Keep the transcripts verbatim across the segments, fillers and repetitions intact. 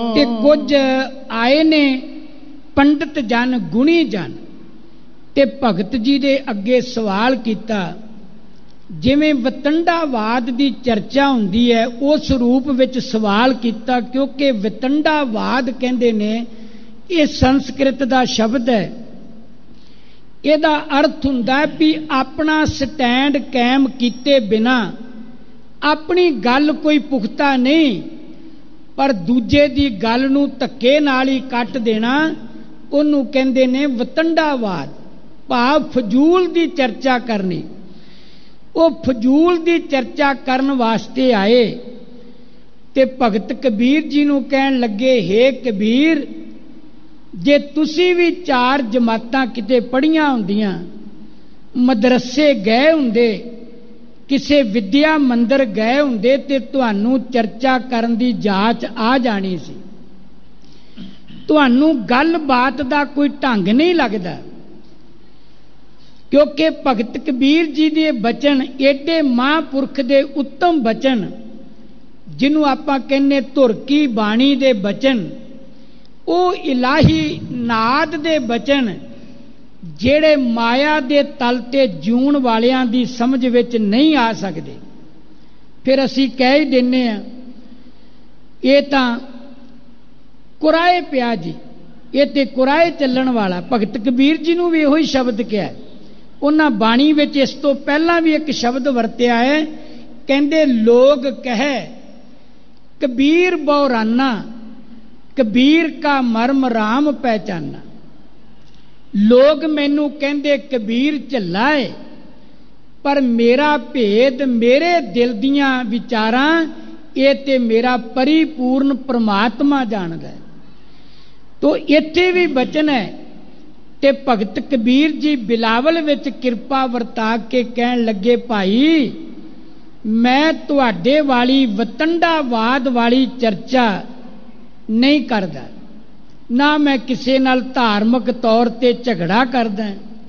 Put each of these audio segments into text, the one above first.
ਤੇ ਕੁਝ ਆਏ ਨੇ ਪੰਡਿਤ ਜਨ ਗੁਣੀ ਜਨ ਤੇ ਭਗਤ ਜੀ ਦੇ ਅੱਗੇ ਸਵਾਲ ਕੀਤਾ। ਜਿਵੇਂ ਵਤੰਡਾਵਾਦ ਦੀ ਚਰਚਾ ਹੁੰਦੀ ਹੈ ਉਸ ਰੂਪ ਵਿੱਚ ਸਵਾਲ ਕੀਤਾ, ਕਿਉਂਕਿ ਵਤੰਡਾਵਾਦ ਕਹਿੰਦੇ ਨੇ ਇਹ ਸੰਸਕ੍ਰਿਤ ਦਾ ਸ਼ਬਦ ਹੈ। ਇਹਦਾ ਅਰਥ ਹੁੰਦਾ ਵੀ ਆਪਣਾ ਸਟੈਂਡ ਕਾਇਮ ਕੀਤੇ ਬਿਨਾ ਆਪਣੀ ਗੱਲ ਕੋਈ ਪੁਖਤਾ ਨਹੀਂ, ਪਰ ਦੂਜੇ ਦੀ ਗੱਲ ਨੂੰ ਧੱਕੇ ਨਾਲ ਹੀ ਕੱਟ ਦੇਣਾ, ਉਹਨੂੰ ਕਹਿੰਦੇ ਨੇ ਵਤੰਡਾਵਾਦ। ਭਾਵ ਫਜ਼ੂਲ ਦੀ ਚਰਚਾ ਕਰਨੀ। ਉਹ ਫਜ਼ੂਲ ਦੀ ਚਰਚਾ ਕਰਨ ਵਾਸਤੇ ਆਏ ਤੇ ਭਗਤ ਕਬੀਰ ਜੀ ਨੂੰ ਕਹਿਣ ਲੱਗੇ, ਹੇ ਕਬੀਰ, ਜੇ ਤੁਸੀਂ ਵੀ ਚਾਰ ਜਮਾਤਾਂ ਕਿਤੇ ਪੜ੍ਹੀਆਂ ਹੁੰਦੀਆਂ, ਮਦਰਸੇ ਗਏ ਹੁੰਦੇ, ਕਿਸੇ ਵਿਦਿਆ ਮੰਦਰ ਗਏ ਹੁੰਦੇ, ਤੇ ਤੁਹਾਨੂੰ ਚਰਚਾ ਕਰਨ ਦੀ ਜਾਚ ਆ ਜਾਣੀ ਸੀ। ਤੁਹਾਨੂੰ ਗੱਲਬਾਤ ਦਾ ਕੋਈ ਢੰਗ ਨਹੀਂ ਲੱਗਦਾ, ਕਿਉਂਕਿ ਭਗਤ ਕਬੀਰ ਜੀ ਦੇ ਬਚਨ ਏਡੇ ਮਹਾਂਪੁਰਖ ਦੇ ਉੱਤਮ ਬਚਨ, ਜਿਹਨੂੰ ਆਪਾਂ ਕਹਿੰਦੇ ਧੁਰ ਕੀ ਬਾਣੀ ਦੇ ਬਚਨ, ਉਹ ਇਲਾਹੀ ਨਾਦ ਦੇ ਬਚਨ, ਜਿਹੜੇ ਮਾਇਆ ਦੇ ਤਲ ਤੇ ਜੂਣ ਵਾਲਿਆਂ ਦੀ ਸਮਝ ਵਿੱਚ ਨਹੀਂ ਆ ਸਕਦੇ। ਫਿਰ ਅਸੀਂ ਕਹਿ ਹੀ ਦਿੰਨੇ ਆ, ਇਹ ਤਾਂ ਕੁਰਾਏ ਪਿਆ ਜੀ, ਇਹ ਤੇ ਕੁਰਾਏ ਚੱਲਣ ਵਾਲਾ। ਭਗਤ ਕਬੀਰ ਜੀ ਨੂੰ ਵੀ ਇਹੋ ਹੀ ਸ਼ਬਦ ਕਿਹਾ। ਉਹਨਾਂ ਬਾਣੀ ਵਿੱਚ ਇਸ ਤੋਂ ਪਹਿਲਾਂ ਵੀ ਇੱਕ ਸ਼ਬਦ ਵਰਤਿਆ ਹੈ, ਕਹਿੰਦੇ ਲੋਗ ਕਹੇ ਕਬੀਰ ਬੌਰਾਨਾ, ਕਬੀਰ ਕਾ ਮਰਮ ਰਾਮ ਪਹਿਚਾਨਾ। ਲੋਗ ਮੈਨੂੰ ਕਹਿੰਦੇ ਕਬੀਰ ਝੱਲਾ ਏ, ਪਰ ਮੇਰਾ ਭੇਦ, ਮੇਰੇ ਦਿਲ ਦੀਆਂ ਵਿਚਾਰਾਂ, ਇਹ ਤੇ ਮੇਰਾ ਪਰਿਪੂਰਨ ਪ੍ਰਮਾਤਮਾ ਜਾਣਦਾ ਹੈ। ਤੋ ਇੱਥੇ ਵੀ ਬਚਨ ਹੈ ਤੇ ਭਗਤ ਕਬੀਰ ਜੀ ਬਿਲਾਵਲ ਵਿੱਚ ਕਿਰਪਾ ਵਰਤਾ ਕੇ ਕਹਿਣ ਲੱਗੇ, ਭਾਈ ਮੈਂ ਤੁਹਾਡੇ ਵਾਲੀ ਵਤੰਡਾਵਾਦ ਵਾਲੀ ਚਰਚਾ ਨਹੀਂ ਕਰਦਾ, ਨਾ ਮੈਂ ਕਿਸੇ ਨਾਲ ਧਾਰਮਿਕ ਤੌਰ ਤੇ ਝਗੜਾ ਕਰਦਾ।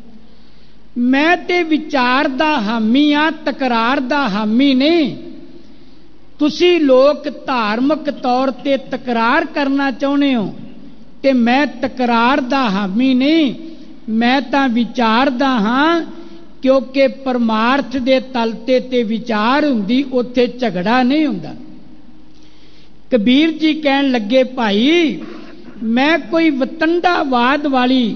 ਮੈਂ ਤੇ ਵਿਚਾਰ ਦਾ ਹਾਮੀ ਆ, ਤਕਰਾਰ ਦਾ ਹਾਮੀ ਨਹੀਂ। ਤੁਸੀਂ ਲੋਕ ਧਾਰਮਿਕ ਤੌਰ ਤੇ ਤਕਰਾਰ ਕਰਨਾ ਚਾਹੁੰਦੇ ਹੋ, ਤੇ ਮੈਂ ਤਕਰਾਰ ਦਾ ਹਾਮੀ ਨਹੀਂ, ਮੈਂ ਤਾਂ ਵਿਚਾਰਦਾ ਹਾਂ, ਕਿਉਂਕਿ ਪਰਮਾਰਥ ਦੇ ਤਲ ਤੇ ਤੇ ਵਿਚਾਰ ਹੁੰਦੀ, ਉੱਥੇ ਝਗੜਾ ਨਹੀਂ ਹੁੰਦਾ। ਕਬੀਰ ਜੀ ਕਹਿਣ ਲੱਗੇ, ਭਾਈ ਮੈਂ ਕੋਈ ਵਤੰਡਾਵਾਦ ਵਾਲੀ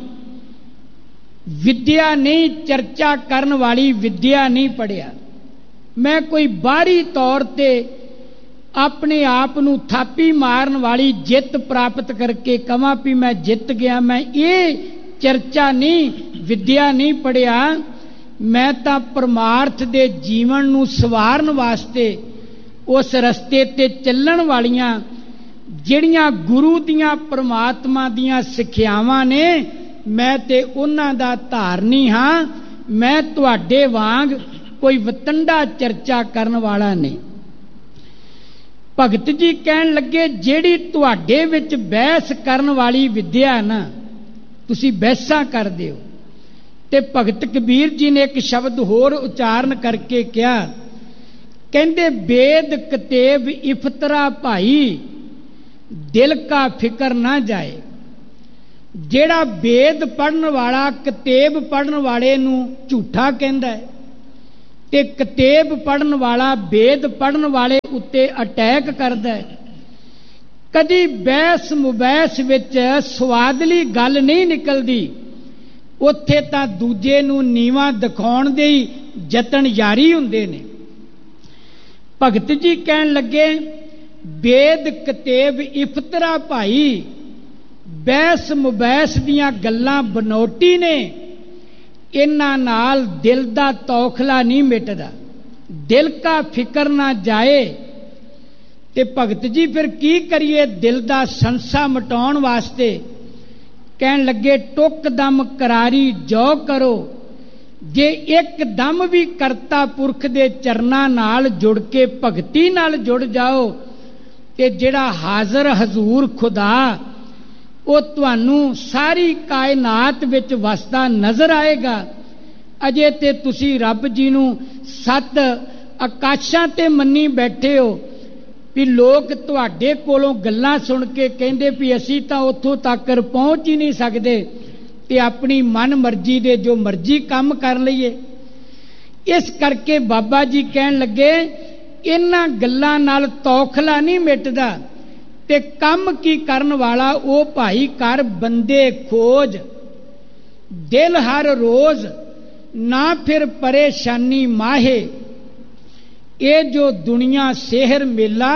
ਵਿਦਿਆ ਨਹੀਂ, ਚਰਚਾ ਕਰਨ ਵਾਲੀ ਵਿਦਿਆ ਨਹੀਂ ਪੜ੍ਹਿਆ। ਮੈਂ ਕੋਈ ਬਾਹਰੀ ਤੌਰ ਤੇ ਆਪਣੇ ਆਪ ਨੂੰ ਥਾਪੀ ਮਾਰਨ ਵਾਲੀ ਜਿੱਤ ਪ੍ਰਾਪਤ ਕਰਕੇ ਕਵਾਂ ਵੀ ਮੈਂ ਜਿੱਤ ਗਿਆ, ਮੈਂ ਇਹ ਚਰਚਾ ਨਹੀਂ, ਵਿਦਿਆ ਨਹੀਂ ਪੜ੍ਹਿਆ। ਮੈਂ ਤਾਂ ਪਰਮਾਰਥ ਦੇ ਜੀਵਨ ਨੂੰ ਸਵਾਰਨ ਵਾਸਤੇ ਉਸ ਰਸਤੇ ਤੇ ਚੱਲਣ ਵਾਲੀਆਂ ਜਿਹੜੀਆਂ ਗੁਰੂ ਦੀਆਂ ਪਰਮਾਤਮਾ ਦੀਆਂ ਸਿੱਖਿਆਵਾਂ ਨੇ, ਮੈਂ ਤੇ ਉਹਨਾਂ ਦਾ ਧਾਰਨੀ ਹਾਂ। ਮੈਂ ਤੁਹਾਡੇ ਵਾਂਗ ਕੋਈ ਵਤੰਡਾ ਚਰਚਾ ਕਰਨ ਵਾਲਾ ਨਹੀਂ। ਭਗਤ ਜੀ ਕਹਿਣ ਲੱਗੇ, ਜਿਹੜੀ ਤੁਹਾਡੇ ਵਿੱਚ ਬਹਿਸ ਕਰਨ ਵਾਲੀ ਵਿਦਿਆ ਨਾ, ਤੁਸੀਂ ਬਹਿਸਾਂ ਕਰਦੇ ਹੋ। ਤੇ ਭਗਤ ਕਬੀਰ ਜੀ ਨੇ ਇੱਕ ਸ਼ਬਦ ਹੋਰ ਉਚਾਰਨ ਕਰਕੇ ਕਿਹਾ, ਕਹਿੰਦੇ ਬੇਦ ਕਤੇਬ ਇਫਤਰਾ ਭਾਈ, ਦਿਲ ਕਾ ਫਿਕਰ ਨਾ ਜਾਏ। ਜਿਹੜਾ ਵੇਦ ਪੜ੍ਹਨ ਵਾਲਾ ਕਤੇਬ ਪੜ੍ਹਨ ਵਾਲੇ ਨੂੰ ਝੂਠਾ ਕਹਿੰਦਾ ਹੈ, ਤੇ ਕਤੇਬ ਪੜ੍ਹਨ ਵਾਲਾ ਵੇਦ ਪੜ੍ਹਨ ਵਾਲੇ ਉੱਤੇ ਅਟੈਕ ਕਰਦਾ ਹੈ, ਕਦੀ ਬਹਿਸ ਮੁਬਹਿਸ ਵਿੱਚ ਸਵਾਦਲੀ ਗੱਲ ਨਹੀਂ ਨਿਕਲਦੀ, ਉੱਥੇ ਤਾਂ ਦੂਜੇ ਨੂੰ ਨੀਵਾਂ ਦਿਖਾਉਣ ਦੇ ਹੀ ਯਤਨ ਜਾਰੀ ਹੁੰਦੇ ਨੇ। ਭਗਤ ਜੀ ਕਹਿਣ ਲੱਗੇ, ਵੇਦ ਕਤੇਬ ਇਫਤਰਾ ਭਾਈ, ਬਹਿਸ ਮੁਬਹਿਸ ਦੀਆਂ ਗੱਲਾਂ ਬਨੋਟੀ ਨੇ, ਇਹਨਾਂ ਨਾਲ ਦਿਲ ਦਾ ਤੌਖਲਾ ਨਹੀਂ ਮਿਟਦਾ, ਦਿਲ ਕਾ ਫਿਕਰ ਨਾ ਜਾਏ। ਤੇ ਭਗਤ ਜੀ ਫਿਰ ਕੀ ਕਰੀਏ ਦਿਲ ਦਾ ਸੰਸਾ ਮਿਟਾਉਣ ਵਾਸਤੇ? ਕਹਿਣ ਲੱਗੇ, ਟੁੱਕ ਦਮ ਕਰਾਰੀ ਜੋ ਕਰੋ, ਜੇ ਇੱਕ ਦਮ ਵੀ ਕਰਤਾ ਪੁਰਖ ਦੇ ਚਰਨਾਂ ਨਾਲ ਜੁੜ ਕੇ ਭਗਤੀ ਨਾਲ ਜੁੜ ਜਾਓ, ਤੇ ਜਿਹੜਾ ਹਾਜ਼ਰ ਹਜ਼ੂਰ ਖੁਦਾ ਉਹ ਤੁਹਾਨੂੰ ਸਾਰੀ ਕਾਇਨਾਤ ਵਿੱਚ ਵਸਦਾ ਨਜ਼ਰ ਆਏਗਾ। ਅਜੇ ਤੇ ਤੁਸੀਂ ਰੱਬ ਜੀ ਨੂੰ ਸੱਤ ਆਕਾਸ਼ਾਂ ਤੇ ਮੰਨੀ ਬੈਠੇ ਹੋ, ਵੀ ਲੋਕ ਤੁਹਾਡੇ ਕੋਲੋਂ ਗੱਲਾਂ ਸੁਣ ਕੇ ਕਹਿੰਦੇ ਵੀ ਅਸੀਂ ਤਾਂ ਉੱਥੋਂ ਤੱਕ ਪਹੁੰਚ ਹੀ ਨਹੀਂ ਸਕਦੇ ਤੇ ਆਪਣੀ ਮਨ ਮਰਜ਼ੀ ਦੇ ਜੋ ਮਰਜ਼ੀ ਕੰਮ ਕਰ ਲਈਏ। ਇਸ ਕਰਕੇ ਬਾਬਾ ਜੀ ਕਹਿਣ ਲੱਗੇ ਇਹਨਾਂ ਗੱਲਾਂ ਨਾਲ ਤੌਖਲਾ ਨਹੀਂ ਮਿਟਦਾ ਤੇ ਕੰਮ ਕੀ ਕਰਨ ਵਾਲਾ ਉਹ ਭਾਈ ਕਰ ਬੰਦੇ ਖੋਜ, ਦਿਲ ਹਰ ਰੋਜ਼ ਨਾ ਫਿਰ ਪਰੇਸ਼ਾਨੀ ਮਾਹੇ। ਇਹ ਜੋ ਦੁਨੀਆ ਸਹਿਰ ਮੇਲਾ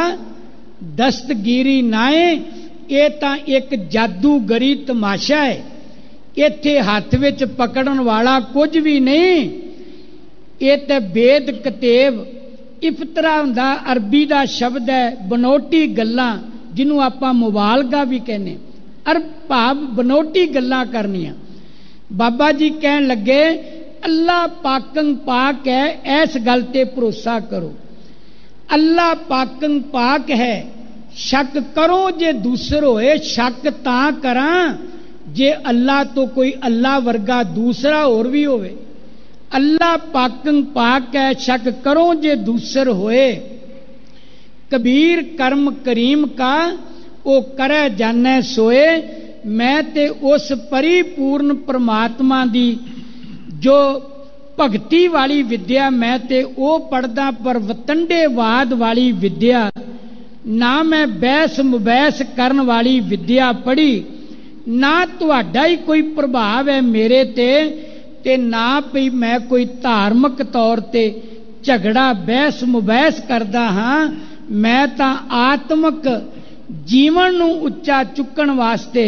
ਦਸਤਗੀਰੀ ਨਾਏ, ਇਹ ਤਾਂ ਇੱਕ ਜਾਦੂਗਰੀ ਤਮਾਸ਼ਾ ਹੈ। ਇੱਥੇ ਹੱਥ ਵਿੱਚ ਪਕੜਨ ਵਾਲਾ ਕੁਝ ਵੀ ਨਹੀਂ। ਇਹ ਤਾਂ ਵੇਦ ਕਤੇਬ ਇਫਤਰਾ ਹੁੰਦਾ, ਅਰਬੀ ਦਾ ਸ਼ਬਦ ਹੈ, ਬਨੋਟੀ ਗੱਲਾਂ ਜਿਹਨੂੰ ਆਪਾਂ ਮੁਬਾਲਗਾ ਵੀ ਕਹਿੰਦੇ, ਅਰ ਭਾਵ ਬਨੋਟੀ ਗੱਲਾਂ ਕਰਨੀਆਂ। ਬਾਬਾ ਜੀ ਕਹਿਣ ਲੱਗੇ ਅੱਲਾ ਪਾਕੰ ਪਾਕ ਹੈ, ਇਸ ਗੱਲ ਤੇ ਭਰੋਸਾ ਕਰੋ। ਅੱਲਾ ਪਾਕੰ ਪਾਕ ਹੈ, ਸ਼ੱਕ ਕਰੋ ਜੇ ਦੂਸਰ ਹੋਏ, ਸ਼ੱਕ ਤਾਂ ਕਰਾਂ ਜੇ ਅੱਲਾ ਤੋਂ ਕੋਈ ਅੱਲਾ ਵਰਗਾ ਦੂਸਰਾ ਹੋਰ ਵੀ ਹੋਵੇ। ਅੱਲਾ ਪਾਕੰ ਪਾਕ ਹੈ, ਸ਼ੱਕ ਕਰੋ ਜੇ ਦੂਸਰ ਹੋਏ। ਕਬੀਰ ਕਰਮ ਕਰੀਮ ਕਾ ਉਹ ਕਰੈ ਜਾਣੈ ਸੋਏ। ਮੈਂ ਤੇ ਉਸ ਪਰਿਪੂਰਨ ਪ੍ਰਮਾਤਮਾ ਦੀ ਜੋ ਭਗਤੀ ਵਾਲੀ ਵਿਦਿਆ ਮੈਂ ਤੇ ਉਹ ਪੜਦਾ, ਪਰ ਵਤੰਡੇਵਾਦ ਵਾਲੀ ਵਿਦਿਆ ਨਾ, ਮੈਂ ਬਹਿਸ ਮੁਬਹਿਸ ਕਰਨ ਵਾਲੀ ਵਿਦਿਆ ਪੜ੍ਹੀ ਨਾ। ਤੁਹਾਡਾ ਹੀ ਕੋਈ ਪ੍ਰਭਾਵ ਹੈ ਮੇਰੇ ਤੇ ਤੇ ਨਾ ਵੀ ਮੈਂ ਕੋਈ ਧਾਰਮਿਕ ਤੌਰ ਤੇ ਝਗੜਾ ਬਹਿਸ ਮੁਬਹਿਸ ਕਰਦਾ ਹਾਂ। ਮੈਂ ਤਾਂ ਆਤਮਿਕ ਜੀਵਨ ਨੂੰ ਉੱਚਾ ਚੁੱਕਣ ਵਾਸਤੇ,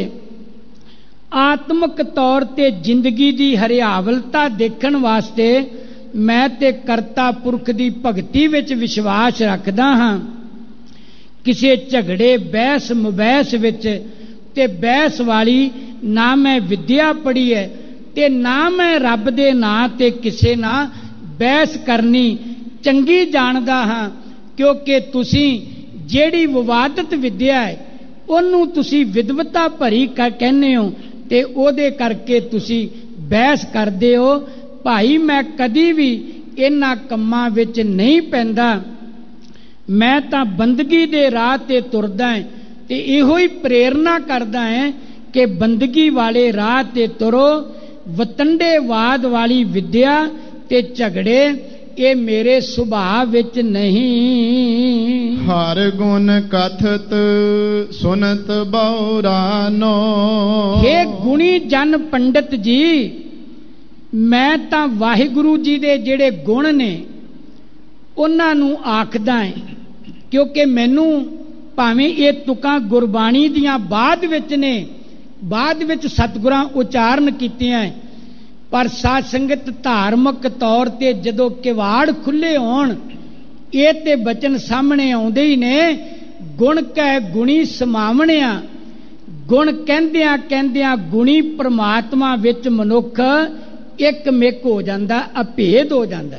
ਆਤਮਿਕ ਤੌਰ ਤੇ ਜ਼ਿੰਦਗੀ ਦੀ ਹਰਿਆਵਲਤਾ ਦੇਖਣ ਵਾਸਤੇ ਮੈਂ ਤੇ ਕਰਤਾ ਪੁਰਖ ਦੀ ਭਗਤੀ ਵਿੱਚ ਵਿਸ਼ਵਾਸ ਰੱਖਦਾ ਹਾਂ। ਕਿਸੇ ਝਗੜੇ ਬਹਿਸ ਮੁਬਹਿਸ ਵਿੱਚ ਤੇ ਬਹਿਸ ਵਾਲੀ ਨਾ ਮੈਂ ਵਿਦਿਆ ਪੜ੍ਹੀ ਹੈ ਤੇ ਨਾ ਮੈਂ ਰੱਬ ਦੇ ਨਾਂ ਤੇ ਕਿਸੇ ਨਾਲ ਬਹਿਸ ਕਰਨੀ ਚੰਗੀ ਜਾਣਦਾ ਹਾਂ। ਕਿਉਂਕਿ ਤੁਸੀਂ ਜਿਹੜੀ ਵਿਵਾਦਤ ਵਿਦਿਆ ਹੈ ਉਹਨੂੰ ਤੁਸੀਂ ਵਿਦਵਤਾ ਭਰੀ ਕਹਿੰਦੇ ਹੋ ਤੇ ਉਹਦੇ ਕਰਕੇ ਤੁਸੀਂ ਬਹਿਸ ਕਰਦੇ ਹੋ। ਭਾਈ ਮੈਂ ਕਦੀ ਵੀ ਇਹਨਾਂ ਕੰਮਾਂ ਵਿੱਚ ਨਹੀਂ ਪੈਂਦਾ। ਮੈਂ ਤਾਂ ਬੰਦਗੀ ਦੇ ਰਾਹ ਤੇ ਤੁਰਦਾ ਹਾਂ ਤੇ ਇਹੋ ਹੀ ਪ੍ਰੇਰਨਾ ਕਰਦਾ ਹਾਂ ਕਿ ਬੰਦਗੀ ਵਾਲੇ ਰਾਹ ਤੇ ਤੁਰੋ। ਵਤੰਡੇਵਾਦ ਵਾਲੀ ਵਿਦਿਆ ਤੇ ਝਗੜੇ ਇਹ ਮੇਰੇ ਸੁਭਾਅ ਵਿੱਚ ਨਹੀਂ। ਹਰ ਗੁਣ ਕਥਤ ਸੁਨਤ ਬਉਰਾਨੋ। हे ਗੁਣੀ ਜਨ ਪੰਡਤ ਜੀ, ਮੈਂ ਤਾਂ ਵਾਹਿਗੁਰੂ ਜੀ ਦੇ ਜਿਹੜੇ ਗੁਣ ਨੇ ਉਹਨਾਂ ਨੂੰ ਆਖਦਾ ਹਾਂ, ਕਿਉਂਕਿ ਮੈਨੂੰ ਭਾਵੇਂ ਇਹ ਤੁਕਾਂ ਗੁਰਬਾਣੀ ਦੀਆਂ ਬਾਅਦ ਵਿੱਚ ਨੇ, ਬਾਅਦ ਵਿੱਚ ਸਤਿਗੁਰਾਂ ਉਚਾਰਨ ਕੀਤੀਆਂ, ਪਰ ਸਾਧ ਸੰਗਤ ਧਾਰਮਿਕ ਤੌਰ ਤੇ ਜਦੋਂ ਕਿਵਾੜ ਖੁੱਲੇ ਹੋਣ ਇਹ ਤੇ ਬਚਨ ਸਾਹਮਣੇ ਆਉਂਦੇ ਹੀ ਨੇ। ਗੁਣ ਕਹਿ ਗੁਣੀ ਸਮਾਵਣਿਆ, ਗੁਣ ਕਹਿੰਦਿਆਂ ਕਹਿੰਦਿਆਂ ਗੁਣੀ ਪ੍ਰਮਾਤਮਾ ਵਿੱਚ ਮਨੁੱਖ ਇੱਕ ਮਿਕ ਹੋ ਜਾਂਦਾ, ਅਭੇਦ ਹੋ ਜਾਂਦਾ।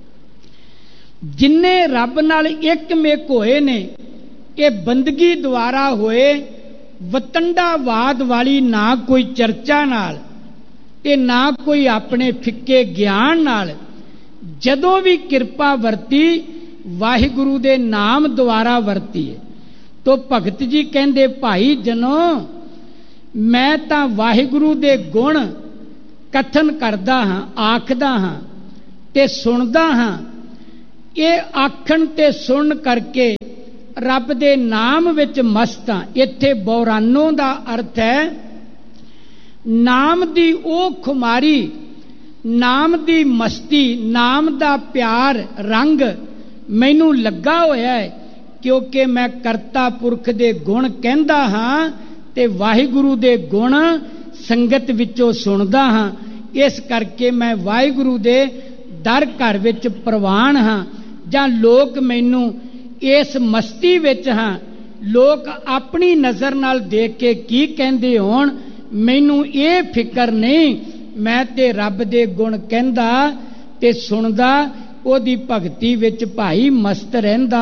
ਜਿੰਨੇ ਰੱਬ ਨਾਲ ਇੱਕ ਮਿਕ ਹੋਏ ਨੇ ਇਹ ਬੰਦਗੀ ਦੁਆਰਾ ਹੋਏ, ਵਤੰਡਾਵਾਦ ਵਾਲੀ ਨਾ ਕੋਈ ਚਰਚਾ ਨਾਲ ਤੇ ਨਾ ਕੋਈ ਆਪਣੇ ਫਿੱਕੇ ਗਿਆਨ ਨਾਲ। ਜਦੋਂ ਵੀ ਕਿਰਪਾ ਵਰਤੀ ਵਾਹਿਗੁਰੂ ਦੇ ਨਾਮ ਦੁਆਰਾ ਵਰਤੀ ਹੈ। ਤੋ ਭਗਤ ਜੀ ਕਹਿੰਦੇ ਭਾਈ ਜਨੋ, ਮੈਂ ਤਾਂ ਵਾਹਿਗੁਰੂ ਦੇ ਗੁਣ ਕਥਨ ਕਰਦਾ ਹਾਂ, ਆਖਦਾ ਹਾਂ ਤੇ ਸੁਣਦਾ ਹਾਂ। ਇਹ ਆਖਣ ਤੇ ਸੁਣ ਕਰਕੇ ਰੱਬ ਦੇ ਨਾਮ ਵਿੱਚ ਮਸਤ ਹਾਂ। ਇੱਥੇ ਬੌਰਾਨੋ ਦਾ ਅਰਥ ਹੈ ਨਾਮ ਦੀ ਉਹ ਖੁਮਾਰੀ, ਨਾਮ ਦੀ ਮਸਤੀ, ਨਾਮ ਦਾ ਪਿਆਰ ਰੰਗ ਮੈਨੂੰ ਲੱਗਾ ਹੋਇਆ ਹੈ। ਕਿਉਂਕਿ ਮੈਂ ਕਰਤਾ ਪੁਰਖ ਦੇ ਗੁਣ ਕਹਿੰਦਾ ਹਾਂ ਤੇ ਵਾਹਿਗੁਰੂ ਦੇ ਗੁਣ ਸੰਗਤ ਵਿੱਚੋਂ ਸੁਣਦਾ ਹਾਂ। ਇਸ ਕਰਕੇ ਮੈਂ ਵਾਹਿਗੁਰੂ ਦੇ ਦਰ ਘਰ ਵਿੱਚ ਪ੍ਰਵਾਨ ਹਾਂ, ਜਾਂ ਲੋਕ ਮੈਨੂੰ ਇਸ ਮਸਤੀ ਵਿੱਚ ਹਾਂ। ਲੋਕ ਆਪਣੀ ਨਜ਼ਰ ਨਾਲ ਦੇਖ ਕੇ ਕੀ ਕਹਿੰਦੇ ਹੋਣ ਮੈਨੂੰ ਇਹ ਫਿਕਰ ਨਹੀਂ। ਮੈਂ ਤੇ ਰੱਬ ਦੇ ਗੁਣ ਕਹਿੰਦਾ ਤੇ ਸੁਣਦਾ, ਉਹਦੀ ਭਗਤੀ ਵਿੱਚ ਭਾਈ ਮਸਤ ਰਹਿੰਦਾ।